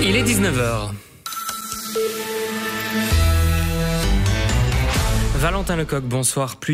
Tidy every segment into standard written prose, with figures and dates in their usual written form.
Il est 19h. Valentin Lecoq, bonsoir. Plus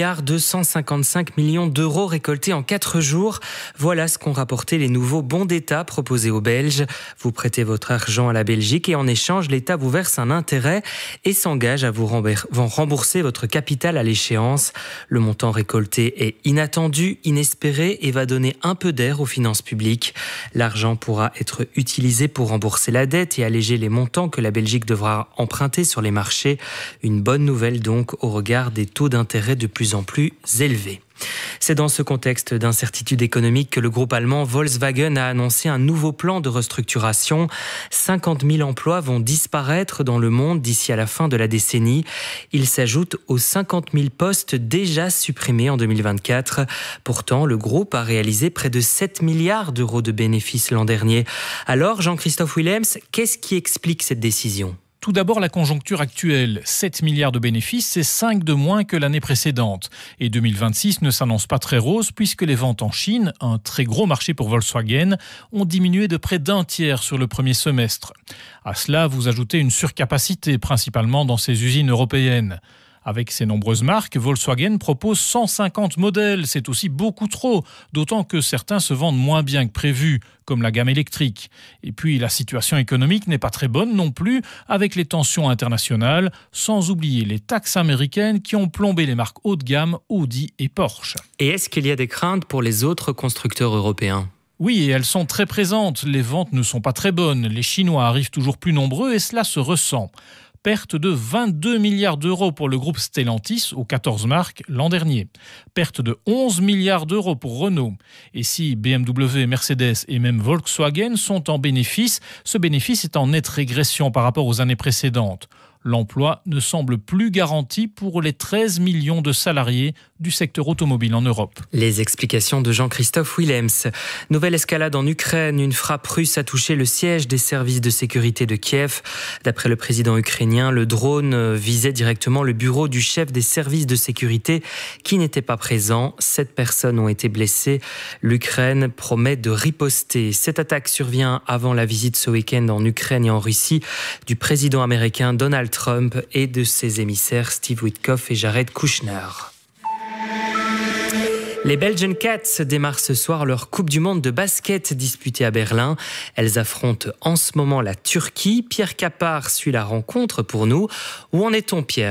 d'1,255 milliard d'euros récoltés en 4 jours. Voilà ce qu'ont rapporté les nouveaux bons d'État proposés aux Belges. Vous prêtez votre argent à la Belgique et en échange, l'État vous verse un intérêt et s'engage à vous rembourser votre capital à l'échéance. Le montant récolté est inattendu, inespéré et va donner un peu d'air aux finances publiques. L'argent pourra être utilisé pour rembourser la dette et alléger les montants que la Belgique devra emprunter sur les marchés. Une bonne nouvelle donc au regard des taux d'intérêt de plus en plus élevés. C'est dans ce contexte d'incertitude économique que le groupe allemand Volkswagen a annoncé un nouveau plan de restructuration. 50 000 emplois vont disparaître dans le monde d'ici à la fin de la décennie. Ils s'ajoutent aux 50 000 postes déjà supprimés en 2024. Pourtant, le groupe a réalisé près de 7 milliards d'euros de bénéfices l'an dernier. Alors, Jean-Christophe Willems, qu'est-ce qui explique cette décision ? Tout d'abord, la conjoncture actuelle. 7 milliards de bénéfices, c'est 5 de moins que l'année précédente. Et 2026 ne s'annonce pas très rose puisque les ventes en Chine, un très gros marché pour Volkswagen, ont diminué de près d'un tiers sur le premier semestre. À cela, vous ajoutez une surcapacité, principalement dans ces usines européennes. Avec ses nombreuses marques, Volkswagen propose 150 modèles. C'est aussi beaucoup trop, d'autant que certains se vendent moins bien que prévu, comme la gamme électrique. Et puis, la situation économique n'est pas très bonne non plus, avec les tensions internationales, sans oublier les taxes américaines qui ont plombé les marques haut de gamme Audi et Porsche. Et est-ce qu'il y a des craintes pour les autres constructeurs européens ? Oui, et elles sont très présentes. Les ventes ne sont pas très bonnes. Les Chinois arrivent toujours plus nombreux et cela se ressent. Perte de 22 milliards d'euros pour le groupe Stellantis aux 14 marques l'an dernier. Perte de 11 milliards d'euros pour Renault. Et si BMW, Mercedes et même Volkswagen sont en bénéfice, ce bénéfice est en nette régression par rapport aux années précédentes. L'emploi ne semble plus garanti pour les 13 millions de salariés du secteur automobile en Europe. Les explications de Jean-Christophe Willems. Nouvelle escalade en Ukraine. Une frappe russe a touché le siège des services de sécurité de Kiev. D'après le président ukrainien, le drone visait directement le bureau du chef des services de sécurité qui n'était pas présent. 7 personnes ont été blessées. L'Ukraine promet de riposter. Cette attaque survient avant la visite ce week-end en Ukraine et en Russie du président américain Donald Trump et de ses émissaires Steve Witkoff et Jared Kushner. Les Belgian Cats démarrent ce soir leur Coupe du Monde de basket disputée à Berlin. Elles affrontent en ce moment la Turquie. Pierre Capard suit la rencontre pour nous. Où en est-on, Pierre ?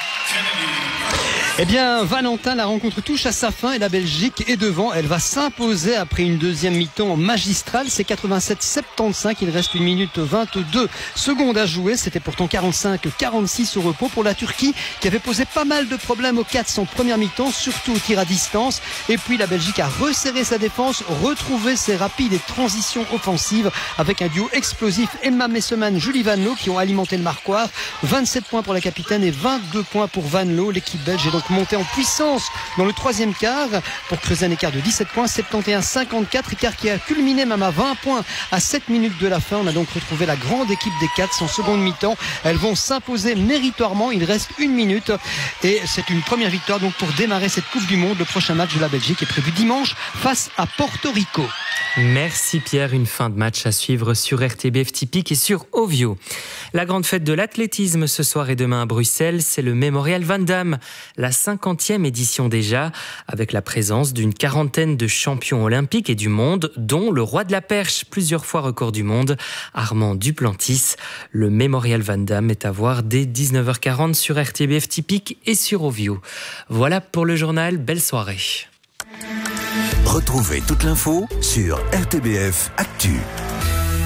Eh bien, Valentin, la rencontre touche à sa fin et la Belgique est devant. Elle va s'imposer après une deuxième mi-temps magistrale. C'est 87-75. Il reste 1 minute 22 secondes à jouer. C'était pourtant 45-46 au repos pour la Turquie qui avait posé pas mal de problèmes aux Cats en première mi-temps, surtout au tir à distance. Et puis la Belgique a resserré sa défense, retrouvé ses rapides et transitions offensives avec un duo explosif Emma Messeman, Julie Van Loo qui ont alimenté le marquoir. 27 points pour la capitaine et 22 points pour Van Loo. L'équipe belge est donc montée en puissance dans le troisième quart pour creuser un écart de 17 points, 71-54, écart qui a culminé même à 20 points à 7 minutes de la fin. On a donc retrouvé la grande équipe des Cats en seconde mi-temps. Elles vont s'imposer méritoirement. Il reste 1 minute et c'est une première victoire donc pour démarrer cette Coupe du Monde. Le prochain match de la Belgique est prévu dimanche face à Porto Rico. Merci Pierre, une fin de match à suivre sur RTBF Typique et sur Ovio. La grande fête de l'athlétisme ce soir et demain à Bruxelles, c'est le Mémorial Van Damme, la 50e édition déjà, avec la présence d'une quarantaine de champions olympiques et du monde, dont le roi de la perche, plusieurs fois record du monde, Armand Duplantis. Le Mémorial Van Damme est à voir dès 19h40 sur RTBF Typique et sur Ovio. Voilà pour le journal, belle soirée. Retrouvez toute l'info sur RTBF Actu.